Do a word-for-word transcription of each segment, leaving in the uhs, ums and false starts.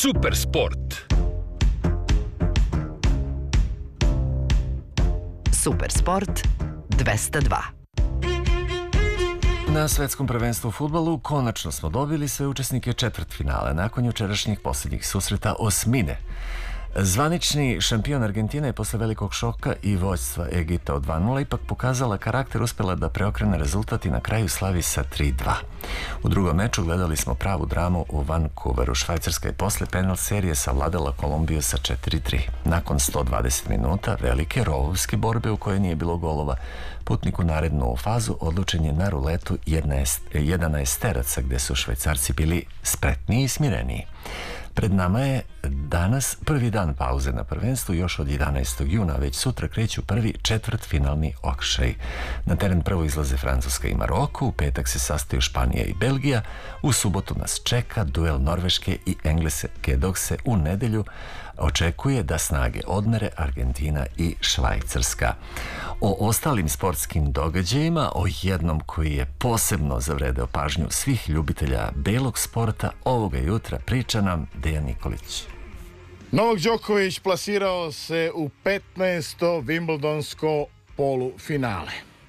Super sport. Super sport dvesta dva. Na svetskom prvenstvu u fudbalu konačno smo dobili sve učesnike četvrtfinale nakon jučerašnjih posljednjih susreta osmine. Zvanični šampion Argentine je posle velikog šoka i vođstva Egipta od dva nula ipak pokazala karakter, uspjela da preokrene rezultat i na kraju slavi sa tri dva. U drugom meču gledali smo pravu dramu u Vancouveru. Švajcarska je posle penal serije savladala Kolumbiju sa četiri tri. Nakon sto dvadeset minuta velike rovovske borbe u kojoj nije bilo golova, putnik u narednu fazu odlučen je na ruletu jedanaesteraca gde su Švajcarci bili spretniji i smireniji. Pred nama je danas prvi dan pauze na prvenstvu, još od jedanaestog juna, već sutra kreću prvi četvrtfinalni okršaj. Na teren prvo izlaze Francuska i Maroko, u petak se sastaju Španija i Belgija, u subotu nas čeka duel Norveške i Engleske, dok se u nedelju očekuje da snage odmere Argentina i Švajcarska. O ostalim sportskim događajima, o jednom koji je posebno zavredeo pažnju svih ljubitelja belog sporta, ovoga jutra priča nam Dejan Nikolić. Novak Đoković plasirao se u petnaesto Wimbledonsko polufinale.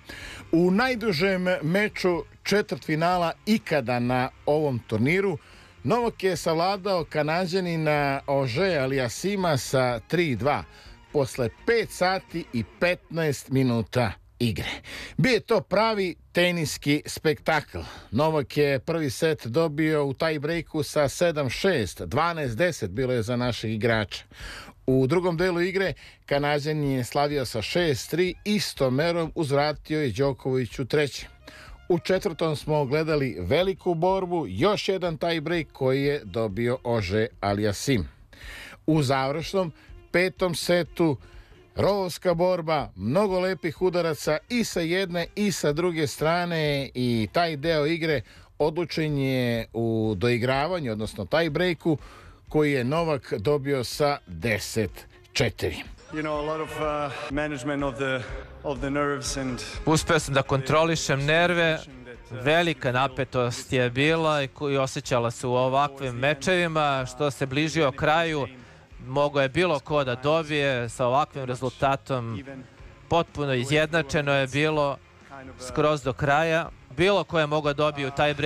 U najdužem meču četvrtfinala ikada na ovom turniru Novak je savladao Kanađanina Ože Aliasima sa tri dva posle pet sati i petnaest minuta igre. Bio je to pravi teniski spektakl. Novak je prvi set dobio u taj breaku sa sedam šest, dvanaest deset bilo je za našeg igrača. U drugom delu igre Kanađanin je slavio sa šest tri, istom merom uzvratio je Đoković u trećem. U četvrtom smo gledali veliku borbu, još jedan tie break koji je dobio Ože Aliasim. U završnom petom setu rovovska borba, mnogo lepih udaraca i sa jedne i sa druge strane i taj deo igre odlučen je u doigravanju, odnosno tie breaku koji je Novak dobio sa deset četiri. Uspeo sam da kontrolišem nerve, velika napetost je bila i osjećala se u ovakvim mečevima. Što se bližio kraju, mogo je bilo ko da dobije sa ovakvim rezultatom. Potpuno izjednačeno je bilo skroz do kraja. Bilo ko je mogao dobiti u taj break.